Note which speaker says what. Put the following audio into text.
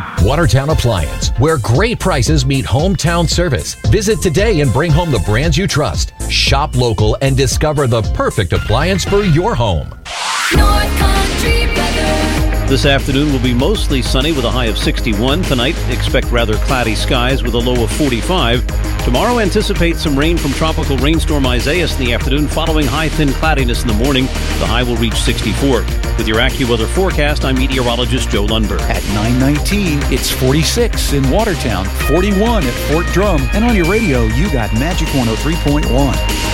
Speaker 1: Watertown Appliance, where great prices meet hometown service. Visit today and bring home the brands you trust. Shop local and discover the perfect appliance for your home.
Speaker 2: North Country weather.
Speaker 3: This afternoon will be mostly sunny with a high of 61. Tonight, expect rather cloudy skies with a low of 45. Tomorrow, anticipate some rain from tropical rainstorm Isaias in the afternoon, following high thin cloudiness in the morning. The high will reach 64. With your AccuWeather forecast, I'm meteorologist Joe Lundberg.
Speaker 4: At 9:19, it's 46 in Watertown, 41 at Fort Drum, and on your radio, you got Magic 103.1.